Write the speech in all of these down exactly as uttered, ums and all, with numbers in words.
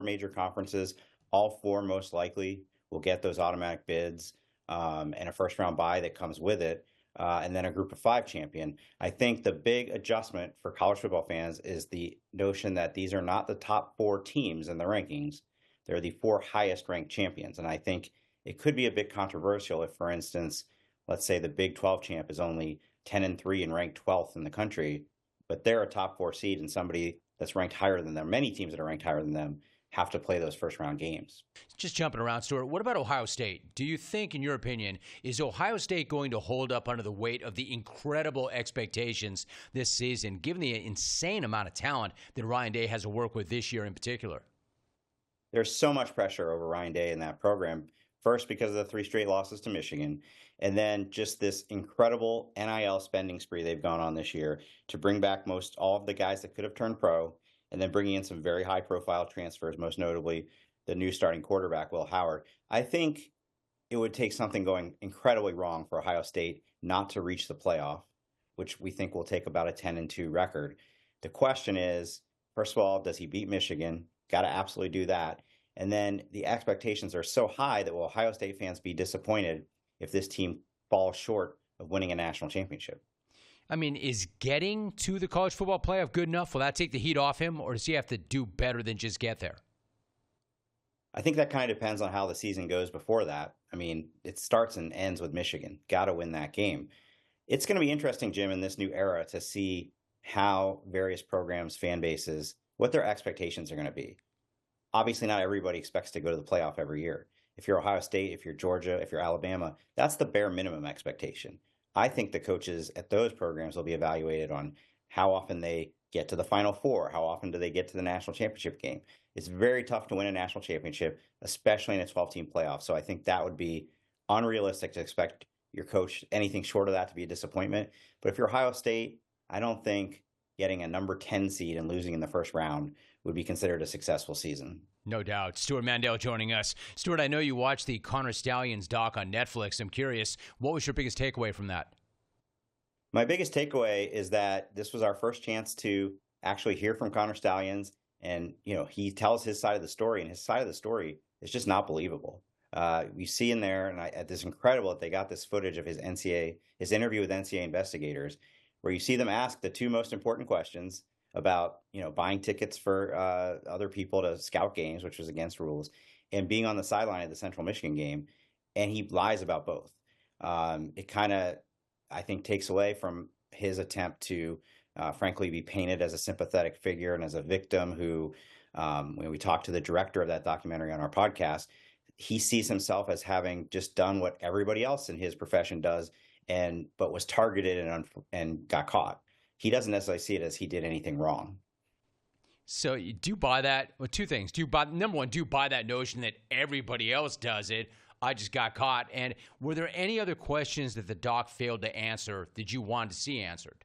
major conferences, all four most likely will get those automatic bids um, and a first round bye that comes with it. Uh, and then a group of five champion. I think the big adjustment for college football fans is the notion that these are not the top four teams in the rankings. They're the four highest ranked champions. And I think it could be a bit controversial if, for instance, let's say the Big twelve champ is only ten and three and ranked twelfth in the country, but they're a top four seed and somebody that's ranked higher than them, many teams that are ranked higher than them, have to play those first round games. Just jumping around, Stuart, what about Ohio State? Do you think, in your opinion, is Ohio State going to hold up under the weight of the incredible expectations this season, given the insane amount of talent that Ryan Day has to work with this year in particular? There's so much pressure over Ryan Day in that program. First, because of the three straight losses to Michigan, and then just this incredible N I L spending spree they've gone on this year to bring back most all of the guys that could have turned pro, and then bringing in some very high-profile transfers, most notably the new starting quarterback, Will Howard. I think it would take something going incredibly wrong for Ohio State not to reach the playoff, which we think will take about a ten and two record. The question is, first of all, does he beat Michigan? Got to absolutely do that. And then the expectations are so high that will Ohio State fans be disappointed if this team falls short of winning a national championship? I mean, is getting to the college football playoff good enough? Will that take the heat off him, or does he have to do better than just get there? I think that kind of depends on how the season goes before that. I mean, it starts and ends with Michigan. Got to win that game. It's going to be interesting, Jim, in this new era to see how various programs, fan bases, what their expectations are going to be. Obviously, not everybody expects to go to the playoff every year. If you're Ohio State, if you're Georgia, if you're Alabama, that's the bare minimum expectation. I think the coaches at those programs will be evaluated on how often they get to the Final Four, how often do they get to the national championship game. It's very tough to win a national championship, especially in a twelve-team playoff. So I think that would be unrealistic to expect your coach anything short of that to be a disappointment. But if you're Ohio State, I don't think getting a number ten seed and losing in the first round would be considered a successful season. No doubt. Stuart Mandel joining us. Stuart, I know you watched the Connor Stalions doc on Netflix. I'm curious, what was your biggest takeaway from that? My biggest takeaway is that this was our first chance to actually hear from Connor Stalions. And, you know, he tells his side of the story, and his side of the story is just not believable. Uh, you see in there, and I, it's incredible that they got this footage of his N C A A, his interview with N C A A investigators, where you see them ask the two most important questions about, you know, buying tickets for uh, other people to scout games, which was against rules, and being on the sideline of the Central Michigan game. And he lies about both. Um, it kind of, I think, takes away from his attempt to, uh, frankly, be painted as a sympathetic figure and as a victim who, um, when we talked to the director of that documentary on our podcast, he sees himself as having just done what everybody else in his profession does, and but was targeted and and got caught. He doesn't necessarily see it as he did anything wrong. So do you buy that? Well, two things. Do you buy, number one, do you buy that notion that everybody else does it? I just got caught. And were there any other questions that the doc failed to answer that you wanted to see answered?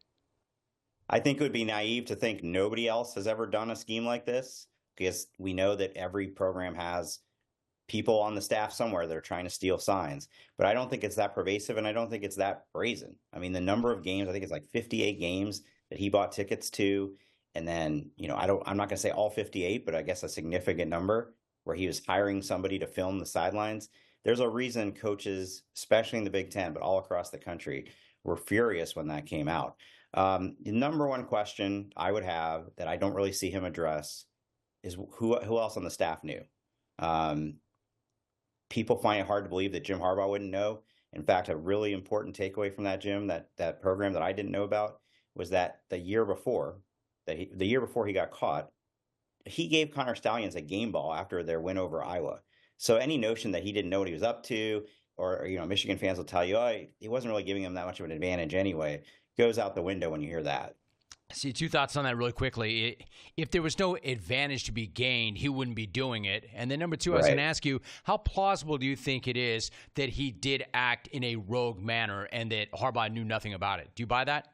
I think it would be naive to think nobody else has ever done a scheme like this, because we know that every program has people on the staff somewhere that are trying to steal signs. But I don't think it's that pervasive, and I don't think it's that brazen. I mean, the number of games, I think it's like fifty-eight games that he bought tickets to. And then, you know, I don't, I'm not going to say all fifty-eight, but I guess a significant number where he was hiring somebody to film the sidelines. There's a reason coaches, especially in the Big Ten, but all across the country, were furious when that came out. Um, the number one question I would have that I don't really see him address is who, who else on the staff knew? Um, People find it hard to believe that Jim Harbaugh wouldn't know. In fact, a really important takeaway from that, Jim, that that program that I didn't know about, was that the year before, that he, the year before he got caught, he gave Connor Stalions a game ball after their win over Iowa. So any notion that he didn't know what he was up to, or, you know, Michigan fans will tell you, oh, he wasn't really giving him that much of an advantage anyway, goes out the window when you hear that. See, two thoughts on that really quickly. If there was no advantage to be gained, he wouldn't be doing it. And then number two, I was Right. going to ask you, how plausible do you think it is that he did act in a rogue manner and that Harbaugh knew nothing about it? Do you buy that?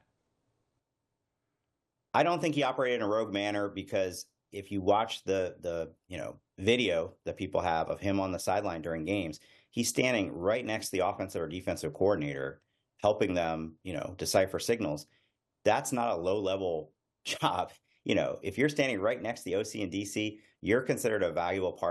I don't think he operated in a rogue manner, because if you watch the the you know video that people have of him on the sideline during games, he's standing right next to the offensive or defensive coordinator, helping them, you know, decipher signals. That's not a low level job. you know, if you're standing right next to the O C and D C, you're considered a valuable part